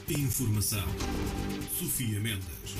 Informação. Sofia Mendes.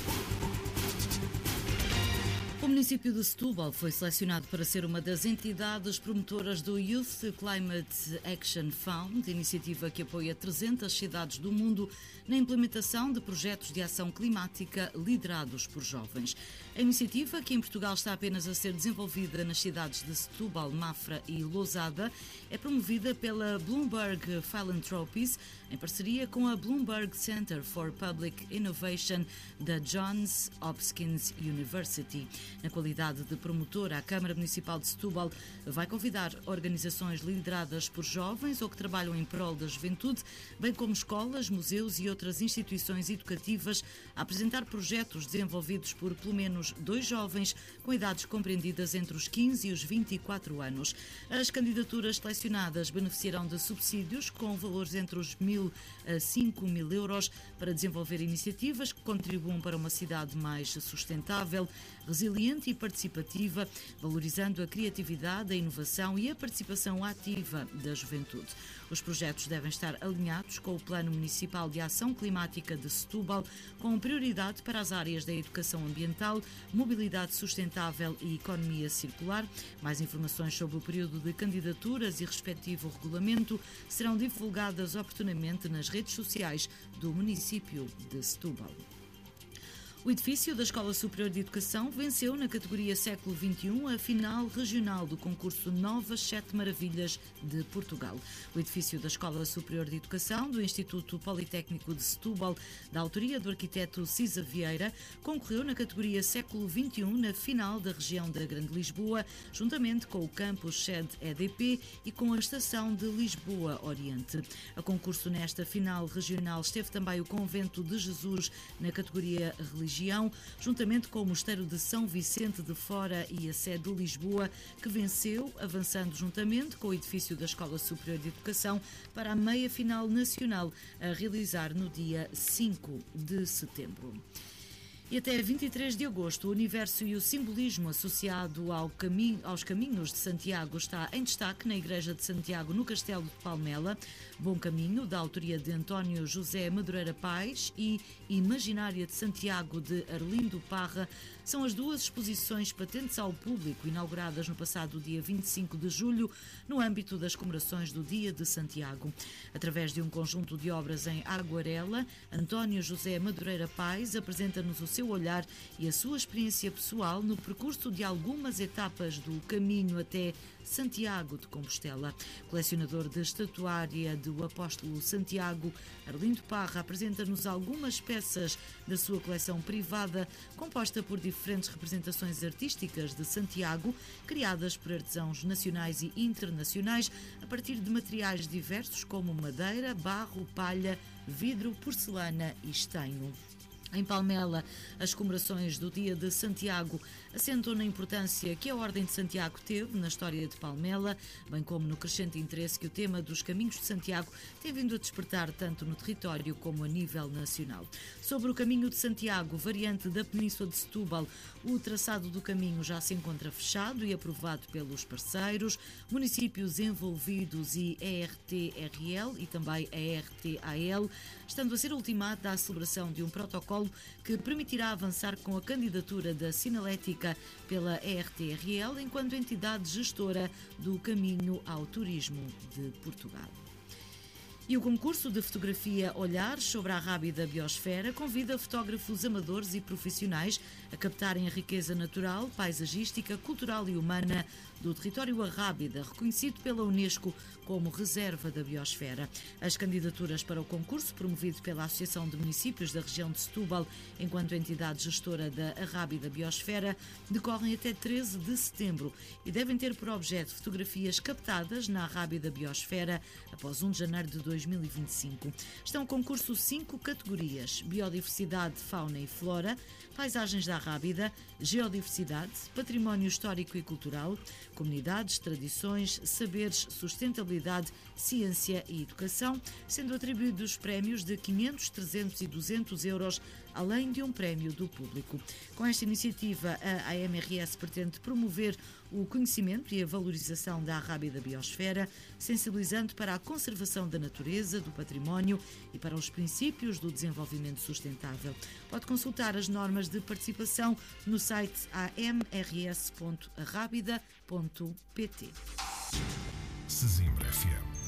O município de Setúbal foi selecionado para ser uma das entidades promotoras do Youth Climate Action Fund, iniciativa que apoia 300 cidades do mundo na implementação de projetos de ação climática liderados por jovens. A iniciativa, que em Portugal está apenas a ser desenvolvida nas cidades de Setúbal, Mafra e Lousada, é promovida pela Bloomberg Philanthropies em parceria com a Bloomberg Center for Public Innovation da Johns Hopkins University. Na qualidade de promotora, a Câmara Municipal de Setúbal vai convidar organizações lideradas por jovens ou que trabalham em prol da juventude, bem como escolas, museus e outras instituições educativas, a apresentar projetos desenvolvidos por pelo menos 2 jovens com idades compreendidas entre os 15 e os 24 anos. As candidaturas selecionadas beneficiarão de subsídios com valores entre os 1.000 a 5.000 euros para desenvolver iniciativas que contribuam para uma cidade mais sustentável, resiliente e participativa, valorizando a criatividade, a inovação e a participação ativa da juventude. Os projetos devem estar alinhados com o Plano Municipal de Ação Climática de Setúbal, com prioridade para as áreas da educação ambiental, mobilidade sustentável e economia circular. Mais informações sobre o período de candidaturas e respectivo regulamento serão divulgadas oportunamente nas redes sociais do município de Setúbal. O edifício da Escola Superior de Educação venceu na categoria Século XXI a final regional do concurso Novas 7 Maravilhas de Portugal. O edifício da Escola Superior de Educação do Instituto Politécnico de Setúbal, da autoria do arquiteto Cisa Vieira, concorreu na categoria Século XXI na final da região da Grande Lisboa, juntamente com o campus sede EDP e com a estação de Lisboa Oriente. A concurso nesta final regional esteve também o Convento de Jesus na categoria Religião, juntamente com o Mosteiro de São Vicente de Fora e a sede de Lisboa, que venceu, avançando juntamente com o edifício da Escola Superior de Educação para a meia-final nacional, a realizar no dia 5 de setembro. E até 23 de agosto, o universo e o simbolismo associado aos caminhos de Santiago está em destaque na Igreja de Santiago, no Castelo de Palmela. Bom Caminho, da autoria de António José Madureira Paes, e Imaginária de Santiago, de Arlindo Parra, são as duas exposições patentes ao público, inauguradas no passado dia 25 de julho, no âmbito das comemorações do Dia de Santiago. Através de um conjunto de obras em aguarela, António José Madureira Paes apresenta-nos o seu olhar e a sua experiência pessoal no percurso de algumas etapas do caminho até Santiago de Compostela. Colecionador de estatuária do Apóstolo Santiago, Arlindo Parra apresenta-nos algumas peças da sua coleção privada, composta por diferentes representações artísticas de Santiago, criadas por artesãos nacionais e internacionais, a partir de materiais diversos como madeira, barro, palha, vidro, porcelana e estanho. Em Palmela, as comemorações do Dia de Santiago assentam na importância que a Ordem de Santiago teve na história de Palmela, bem como no crescente interesse que o tema dos caminhos de Santiago tem vindo a despertar tanto no território como a nível nacional. Sobre o caminho de Santiago, variante da Península de Setúbal, o traçado do caminho já se encontra fechado e aprovado pelos parceiros, municípios envolvidos e ERTRL e também ERTAL, estando a ser ultimada a celebração de um protocolo que permitirá avançar com a candidatura da sinalética pela ERTRL enquanto entidade gestora do caminho ao turismo de Portugal. E o concurso de fotografia Olhares sobre a Rábida Biosfera convida fotógrafos amadores e profissionais a captarem a riqueza natural, paisagística, cultural e humana do território Arrábida, reconhecido pela Unesco como Reserva da Biosfera. As candidaturas para o concurso, promovido pela Associação de Municípios da região de Setúbal, enquanto entidade gestora da Arrábida Biosfera, decorrem até 13 de setembro e devem ter por objeto fotografias captadas na Arrábida Biosfera após 1 de janeiro de 2025. Estão em concurso 5 categorias: biodiversidade, fauna e flora, paisagens da Arrábida, geodiversidade, património histórico e cultural, comunidades, tradições, saberes, sustentabilidade, ciência e educação, sendo atribuídos prémios de 500, 300 e 200 euros, além de um prémio do público. Com esta iniciativa, a AMRS pretende promover o conhecimento e a valorização da Arrábida Biosfera, sensibilizando para a conservação da natureza, do património e para os princípios do desenvolvimento sustentável. Pode consultar as normas de participação no site amrs.arrábida.pt. Sesimbra FM.